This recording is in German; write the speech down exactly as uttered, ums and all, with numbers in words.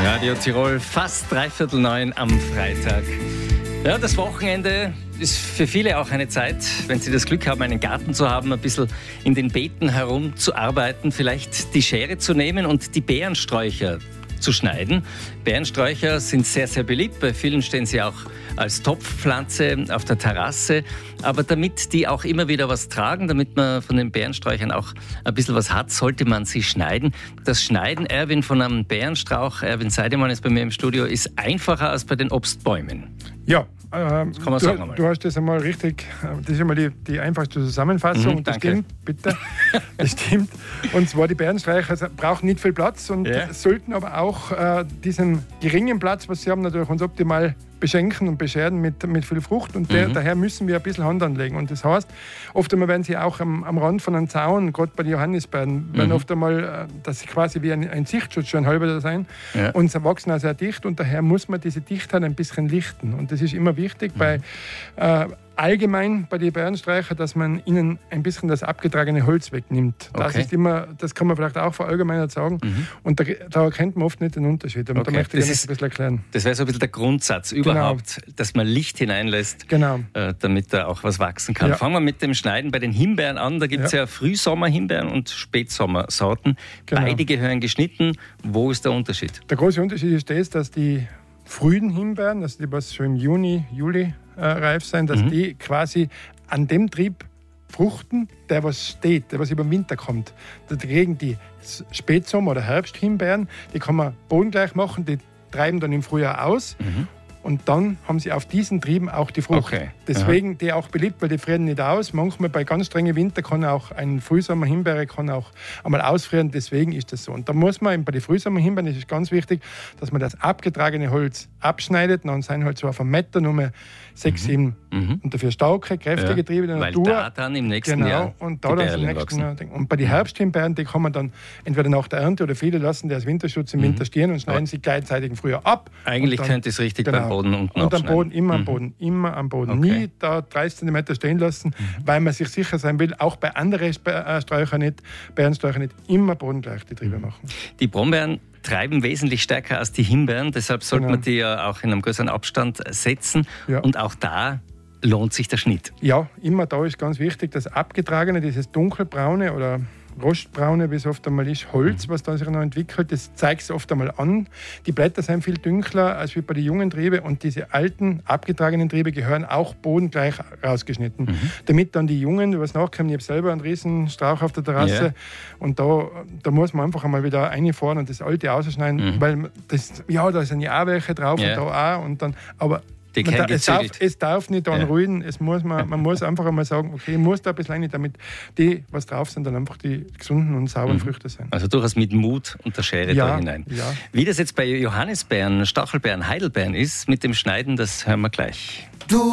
Radio Tirol, fast dreiviertel neun am Freitag. Ja, das Wochenende ist für viele auch eine Zeit, wenn sie das Glück haben, einen Garten zu haben, ein bisschen in den Beeten herumzuarbeiten, vielleicht die Schere zu nehmen und die Beerensträucher zu schneiden. Beerensträucher sind sehr, sehr beliebt. Bei vielen stehen sie auch als Topfpflanze auf der Terrasse. Aber damit die auch immer wieder was tragen, damit man von den Beerensträuchern auch ein bisschen was hat, sollte man sie schneiden. Das Schneiden, Erwin, von einem Beerenstrauch, Erwin Seidemann ist bei mir im Studio, ist einfacher als bei den Obstbäumen. Ja, ähm, das kann man du, sagen einmal. du hast das einmal richtig, das ist einmal die, die einfachste Zusammenfassung. Mhm, das danke. stimmt, bitte. Das stimmt. Und zwar die Beerensträucher brauchen nicht viel Platz und Ja. sollten aber auch äh, diesen geringen Platz, was sie haben, natürlich uns optimal beschenken und bescheren mit, mit viel Frucht. Und der, Mhm. daher müssen wir ein bisschen Hand anlegen. Und das heißt, oft einmal werden sie auch am, am Rand von einem Zaun, gerade bei den Johannisbeeren, werden Mhm. oft einmal, äh, dass sie quasi wie ein, ein Sichtschutz schon halber da sein. Ja. Und sie wachsen auch sehr dicht und daher muss man diese Dichtheit ein bisschen lichten. Und das ist immer wichtig Mhm. bei äh, allgemein bei den Beerensträuchern, dass man ihnen ein bisschen das abgetragene Holz wegnimmt. Das Okay. ist immer, das kann man vielleicht auch verallgemeinert sagen. Mhm. Und da, da erkennt man oft nicht den Unterschied. Und Okay. da möchte ich Das das ist- ein bisschen erklären. Das wäre so ein bisschen der Grundsatz überhaupt, dass man Licht hineinlässt, Genau. äh, damit da auch was wachsen kann. Ja. Fangen wir mit dem Schneiden bei den Himbeeren an. Da gibt es ja. Ja. Frühsommerhimbeeren und Spätsommersorten. Genau. Beide gehören geschnitten. Wo ist der Unterschied? Der große Unterschied ist das, dass die frühen Himbeeren, also die was schon im Juni, Juli äh, reif sind, dass Mhm. die quasi an dem Trieb fruchten, der was steht, der was über den Winter kommt. Dagegen die Spätsommer- oder Herbsthimbeeren, die kann man bodengleich machen, die treiben dann im Frühjahr aus. Mhm. Und dann haben sie auf diesen Trieben auch die Frucht. Okay. Deswegen die auch beliebt, weil die frieren nicht aus. Manchmal bei ganz strengen Winter kann auch ein Frühsommer-Himbeere kann auch einmal ausfrieren. Deswegen ist das so. Und da muss man eben bei den Frühsommer-Himbeeren, das ist ganz wichtig, dass man das abgetragene Holz abschneidet. Dann sind halt so auf einem Meter nur sechs, sieben Mhm. und dafür starke, kräftige Ja. Triebe der Weil Natur. da dann im nächsten Genau, Jahr und da die dann Perlen im nächsten wachsen. Jahr. Ding. Und bei den Herbsthimbeeren, die kann man dann entweder nach der Ernte oder viele lassen die als Winterschutz im Mhm. Winter stehen und schneiden sie gleichzeitig im Frühjahr ab. Eigentlich Und dann- könnte es richtig Genau. beim Boden unten Und am abschneiden. Boden, immer am Mhm. Boden, immer am Boden. Okay. Nie da dreißig Zentimeter stehen lassen, weil man sich sicher sein will, auch bei anderen Spe- äh, Sträuchern nicht, Beerensträuchern nicht, immer bodengleich die Triebe machen. Die Brombeeren treiben wesentlich stärker als die Himbeeren. Deshalb sollte Genau. man die ja auch in einem größeren Abstand setzen. Ja. Und auch da lohnt sich der Schnitt. Ja, immer da ist ganz wichtig, das abgetragene, dieses dunkelbraune oder rostbraune, wie es oft einmal ist, Holz, was da sich noch entwickelt, das zeigt es oft einmal an. Die Blätter sind viel dunkler als wie bei den jungen Triebe und diese alten, abgetragenen Triebe gehören auch bodengleich rausgeschnitten. Mhm. Damit dann die Jungen, was nachkommen, ich habe selber einen riesen Strauch auf der Terrasse Ja. und da, da muss man einfach einmal wieder reinfahren und das alte ausschneiden, Mhm. weil das, ja, da sind ja auch welche drauf Ja. und da auch und dann, aber Die man kein da, es, darf, gezügelt. es darf nicht Ja. anruhen, es muss man, man muss einfach einmal sagen, okay, ich muss da ein bisschen rein, damit die, was drauf sind, dann einfach die gesunden und sauberen Mhm. Früchte sind. Also durchaus mit Mut und der Schere Ja, da hinein. ja. Wie das jetzt bei Johannisbeeren, Stachelbeeren, Heidelbeeren ist, mit dem Schneiden, das hören wir gleich. Du